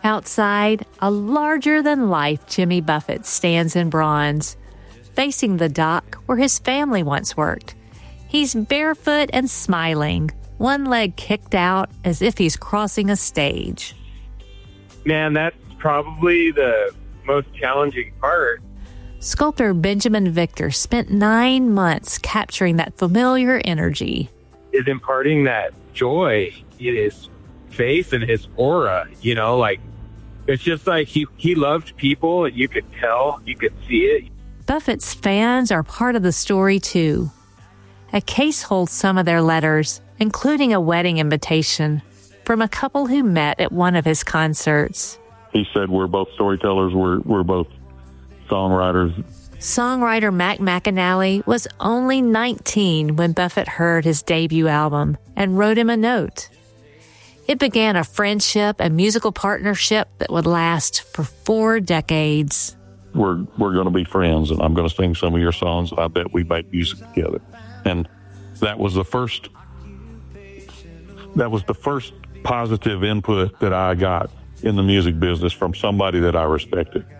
Outside, a larger-than-life Jimmy Buffett stands in bronze, facing the dock where his family once worked. He's barefoot and smiling, one leg kicked out as if he's crossing a stage. Man, that's probably the most challenging part. Sculptor Benjamin Victor spent 9 months capturing that familiar energy. Is imparting that joy in his face and his aura, like it's just like he loved people, and you could tell, you could see it. Buffett's fans are part of the story too. A case holds some of their letters, including a wedding invitation from a couple who met at one of his concerts. He said, we're both storytellers, we're both songwriters. Songwriter Mac McAnally was only 19 when Buffett heard his debut album and wrote him a note. It began a friendship and musical partnership that would last for 4 decades. We're going to be friends, and I'm going to sing some of your songs. I bet we make music together. And that was the first positive input that I got in the music business from somebody that I respected.